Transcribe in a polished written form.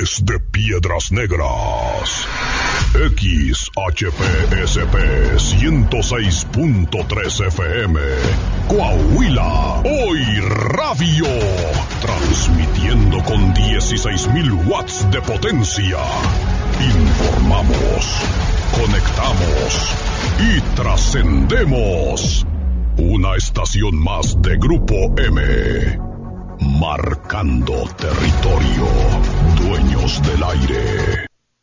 Desde Piedras Negras, XHPSP 106.3 FM, Coahuila, Hoy Radio, transmitiendo con 16,000 watts de potencia. Informamos, conectamos y trascendemos. Una estación más de Grupo M. Marcando territorio. Dueños del aire.